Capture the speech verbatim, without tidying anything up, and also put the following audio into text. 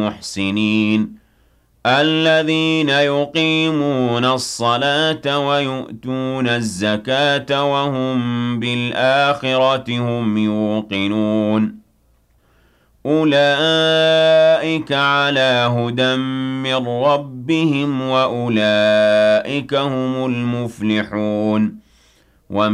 محسنين الذين يقيمون الصلاة ويؤتون الزكاة وهم بالآخرة هم يوقنون أولئك على هدى من ربهم وأولئك هم المفلحون